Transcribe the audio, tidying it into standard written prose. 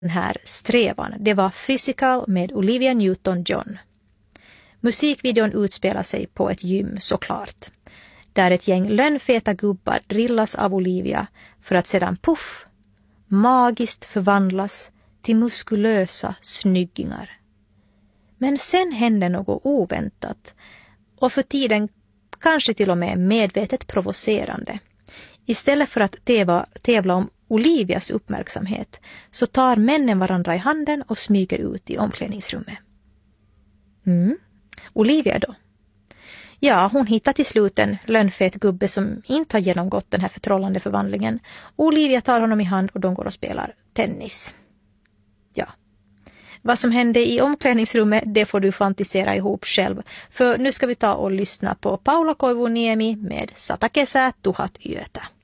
här strävan, det var Physical med Olivia Newton-John. Musikvideon utspelar sig på ett gym såklart, där ett gäng lönnfeta gubbar drillas av Olivia för att sedan puff, magiskt förvandlas till muskulösa snyggingar. Men sen händer något oväntat och för tiden kanske till och med medvetet provocerande. Istället för att tävla om Olivias uppmärksamhet så tar männen varandra i handen och smyger ut i omklädningsrummet. Olivia då? Ja, hon hittar till slut en lönnfet gubbe som inte har genomgått den här förtrollande förvandlingen. Olivia tar honom i hand och de går och spelar tennis. Ja. Vad som hände i omklädningsrummet, det får du fantisera ihop själv. För nu ska vi ta och lyssna på Paula Koivuniemi med 100 kesää 1000 yötä.